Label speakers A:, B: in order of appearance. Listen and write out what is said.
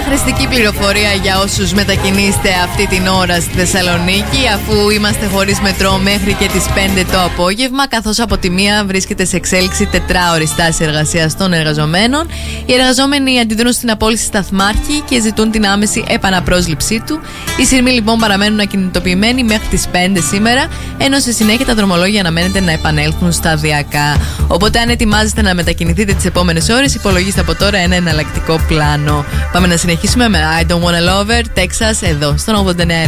A: χρηστική πληροφορία για όσους μετακινείστε αυτή την ώρα στη Θεσσαλονίκη, αφού είμαστε χωρίς μετρό μέχρι και τις 5 το απόγευμα, καθώς από τη μία βρίσκεται σε εξέλιξη τετράωρη στάση εργασίας των εργαζομένων. Οι εργαζόμενοι αντιδρούν στην απόλυση σταθμάρχη και ζητούν την άμεση επαναπρόσληψή του. Οι σειρμοί λοιπόν παραμένουν ακινητοποιημένοι μέχρι τις 5 σήμερα, ενώ στη συνέχεια τα δρομολόγια αναμένεται να επανέλθουν σταδιακά. Οπότε, αν ετοιμάζεστε να μετακινηθείτε τις επόμενες ώρες, υπολογίστε από τώρα ένα εναλλακτικό πλάνο. Πάμε να συνεχίσουμε με I Don't Wanna Love Her, Texas, εδώ στον 89.